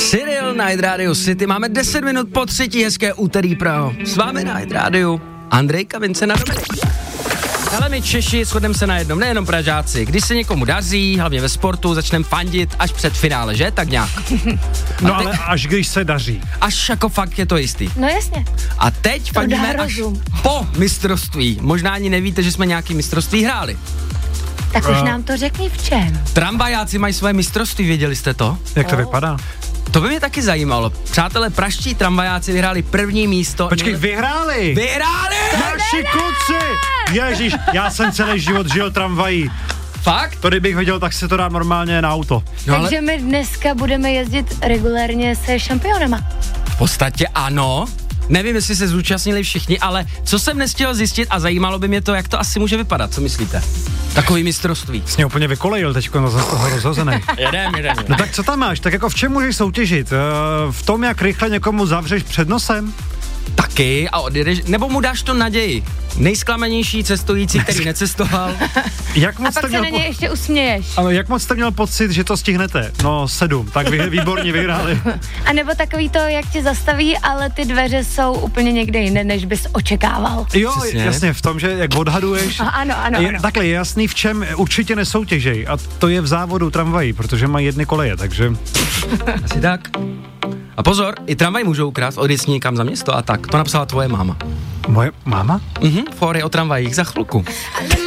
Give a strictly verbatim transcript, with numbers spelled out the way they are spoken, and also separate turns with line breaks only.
Cyril na Hit Radio City. Máme deset minut po třetí, hezké úterý, Praho. S vámi na Hit Radio Andrejka, Vincent a Dominik. Ale my Češi shodneme se na jednom, nejenom Pražáci. Když se někomu daří, hlavně ve sportu, začneme fandit až před finále, že? Tak nějak.
No ale až když se daří.
Až jako fakt je to jistý.
No jasně.
A teď fandíme až po mistrovství. Možná ani nevíte, že jsme nějaký mistrovství hráli.
Tak už nám to řekni v čem.
Tramvajáci mají svoje mistrovství, věděli jste to?
Jak to oh. vypadá?
To by mě taky zajímalo. Přátelé, pražští tramvajáci vyhráli první místo.
Počkej, vyhráli!
Vyhráli!
Naši kluci! Ježíš, já jsem celý život žil tramvají.
Fakt?
To kdybych viděl, tak se to dá normálně na auto.
No, takže ale... my dneska budeme jezdit regulérně se šampionama.
V podstatě ano. Nevím, jestli se zúčastnili všichni, ale co jsem nestihl zjistit a zajímalo by mě to, jak to asi může vypadat, co myslíte? Takový mistrovství.
Jsi mě úplně vykolejil teďko na toho rozhozený.
jedem, jedem.
No tak co tam máš? Tak jako v čem můžeš soutěžit? V tom, jak rychle někomu zavřeš před nosem?
Taky a odjedeš, nebo mu dáš to naději. Nejzklamenější cestující, který necestoval.
Jak moc
a pak se na něj po... ještě usměješ.
Ale jak moc jste měl pocit, že to stihnete? No sedm, tak vy výborně vyhráli.
A nebo takový to, jak tě zastaví, ale ty dveře jsou úplně někde jinde, než bys očekával.
Jo, přesně. Jasně, v tom, že jak odhaduješ.
A ano, ano,
je,
ano.
Takhle je jasný, v čem určitě nesoutěžej. A to je v závodu tramvají, protože mají jedny koleje, takže...
Asi tak. A pozor, i tramvaj můžou ukrást, odjet někam za město a tak. To napsala tvoje máma.
Moje máma?
Mhm, fóry o tramvajích za chvilku.